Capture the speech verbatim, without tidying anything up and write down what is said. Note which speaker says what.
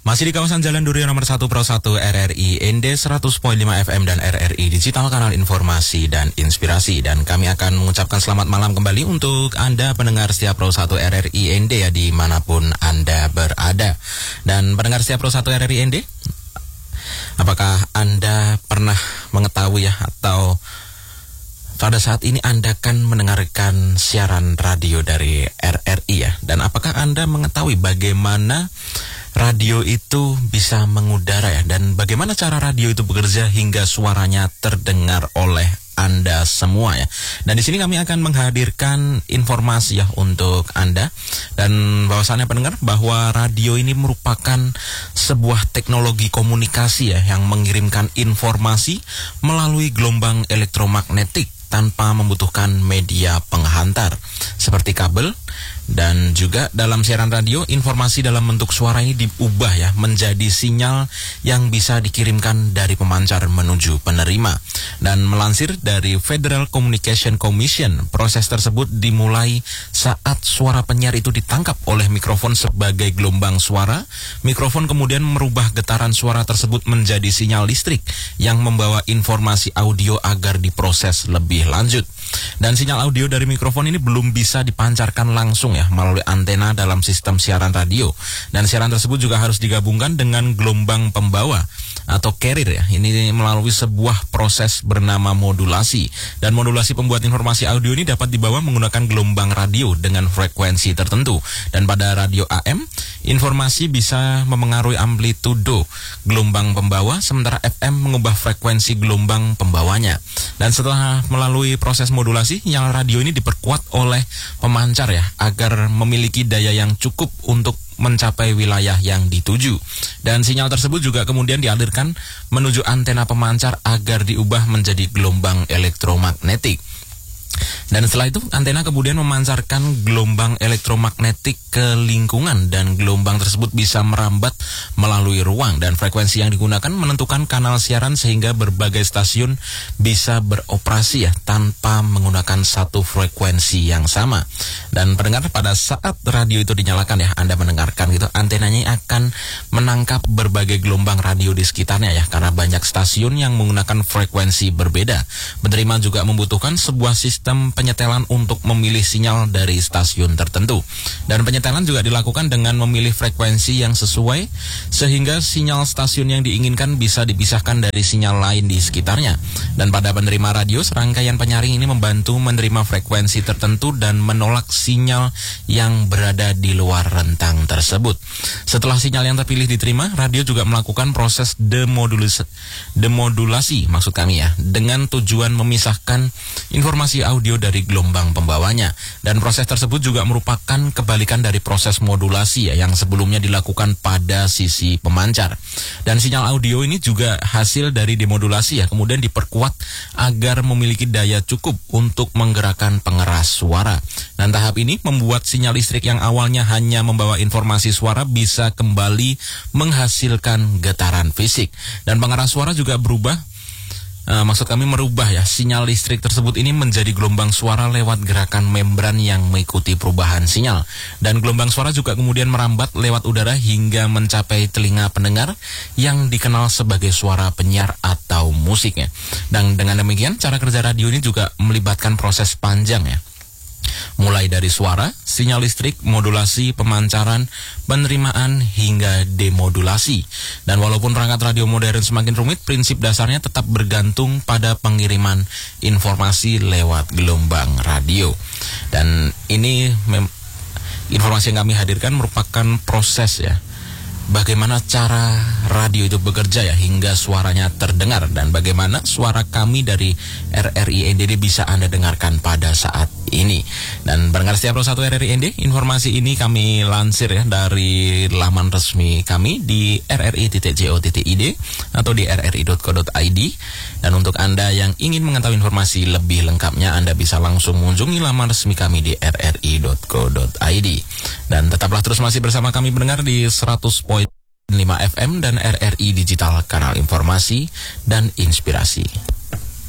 Speaker 1: Masih di kawasan Jalan Duri nomor satu Pro satu R R I N D seratus koma lima F M dan R R I Digital, kanal informasi dan inspirasi. Dan kami akan mengucapkan selamat malam kembali untuk Anda pendengar setia Pro satu R R I N D ya, dimanapun Anda berada. Dan pendengar setia Pro satu R R I N D, apakah Anda pernah mengetahui ya, atau pada saat ini Anda kan mendengarkan siaran radio dari R R I ya? Dan apakah Anda mengetahui bagaimana radio itu bisa mengudara ya, dan bagaimana cara radio itu bekerja hingga suaranya terdengar oleh Anda semua ya. Dan di sini kami akan menghadirkan informasi ya untuk Anda, dan bahwasannya pendengar bahwa radio ini merupakan sebuah teknologi komunikasi ya, yang mengirimkan informasi melalui gelombang elektromagnetik tanpa membutuhkan media penghantar seperti kabel. Dan juga dalam siaran radio, informasi dalam bentuk suara ini diubah ya menjadi sinyal yang bisa dikirimkan dari pemancar menuju penerima. Dan melansir dari Federal Communication Commission, proses tersebut dimulai saat suara penyiar itu ditangkap oleh mikrofon sebagai gelombang suara. Mikrofon kemudian merubah getaran suara tersebut menjadi sinyal listrik yang membawa informasi audio agar diproses lebih lanjut. Dan sinyal audio dari mikrofon ini belum bisa dipancarkan langsung ya melalui antena dalam sistem siaran radio. Dan siaran tersebut juga harus digabungkan dengan gelombang pembawa atau carrier ya. Ini melalui sebuah proses bernama modulasi. Dan modulasi pembuat informasi audio ini dapat dibawa menggunakan gelombang radio dengan frekuensi tertentu. Dan pada radio A M, informasi bisa memengaruhi amplitudo gelombang pembawa, sementara F M mengubah frekuensi gelombang pembawanya. Dan setelah melalui proses modulasi, sinyal radio ini diperkuat oleh pemancar ya, agar memiliki daya yang cukup untuk mencapai wilayah yang dituju. Dan sinyal tersebut juga kemudian dialirkan menuju antena pemancar agar diubah menjadi gelombang elektromagnetik. Dan setelah itu antena kemudian memancarkan gelombang elektromagnetik ke lingkungan, dan gelombang tersebut bisa merambat melalui ruang, dan frekuensi yang digunakan menentukan kanal siaran sehingga berbagai stasiun bisa beroperasi ya tanpa menggunakan satu frekuensi yang sama. Dan pendengar, pada saat radio itu dinyalakan ya, Anda mendengarkan gitu, antenanya akan menangkap berbagai gelombang radio di sekitarnya ya, karena banyak stasiun yang menggunakan frekuensi berbeda. Penerima juga membutuhkan sebuah sistem sistem penyetelan untuk memilih sinyal dari stasiun tertentu. Dan penyetelan juga dilakukan dengan memilih frekuensi yang sesuai, sehingga sinyal stasiun yang diinginkan bisa dipisahkan dari sinyal lain di sekitarnya. Dan pada penerima radio, serangkaian penyaring ini membantu menerima frekuensi tertentu dan menolak sinyal yang berada di luar rentang tersebut. Setelah sinyal yang terpilih diterima, radio juga melakukan proses demodulasi, demodulasi maksud kami ya, dengan tujuan memisahkan informasi audio dari gelombang pembawanya. Dan proses tersebut juga merupakan kebalikan dari proses modulasi ya, yang sebelumnya dilakukan pada sisi pemancar. Dan sinyal audio ini juga hasil dari demodulasi ya, kemudian diperkuat agar memiliki daya cukup untuk menggerakkan pengeras suara. Dan tahap ini membuat sinyal listrik yang awalnya hanya membawa informasi suara bisa kembali menghasilkan getaran fisik. Dan pengeras suara juga berubah Uh, maksud kami merubah ya sinyal listrik tersebut ini menjadi gelombang suara lewat gerakan membran yang mengikuti perubahan sinyal. Dan gelombang suara juga kemudian merambat lewat udara hingga mencapai telinga pendengar yang dikenal sebagai suara penyiar atau musiknya. Dan dengan demikian, cara kerja radio ini juga melibatkan proses panjang ya, mulai dari suara, sinyal listrik, modulasi, pemancaran, penerimaan, hingga demodulasi. Dan walaupun perangkat radio modern semakin rumit, prinsip dasarnya tetap bergantung pada pengiriman informasi lewat gelombang radio. Dan ini mem- informasi yang kami hadirkan merupakan proses ya, bagaimana cara radio itu bekerja ya hingga suaranya terdengar, dan bagaimana suara kami dari R R I N D bisa Anda dengarkan pada saat ini. Dan pendengar setia Pro satu R R I N D, informasi ini kami lansir ya dari laman resmi kami di r r i titik co titik i d atau di r r i titik co titik i d. Dan untuk Anda yang ingin mengetahui informasi lebih lengkapnya, Anda bisa langsung mengunjungi laman resmi kami di r r i titik co titik i d. Dan tetaplah terus masih bersama kami pendengar di seratus koma lima F M dan R R I Digital, kanal informasi dan inspirasi.